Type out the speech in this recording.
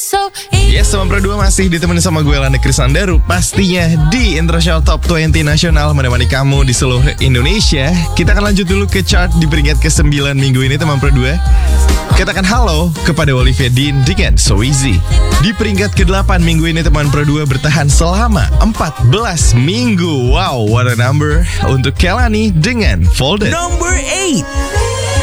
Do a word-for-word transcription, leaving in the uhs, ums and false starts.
so easy. Yes, teman Pro dua masih ditemenin sama gue Landa Krisandaru. Pastinya di International Top dua puluh Nasional menemani kamu di seluruh Indonesia. Kita akan lanjut dulu ke chart di peringkat kesembilan minggu ini teman Pro dua. Katakan halo kepada Olivia Dean dengan So Easy. Di peringkat kedelapan minggu ini teman Pro dua bertahan selama empat belas minggu. Wow, what a number. Untuk Kelani dengan Folded. Number eight.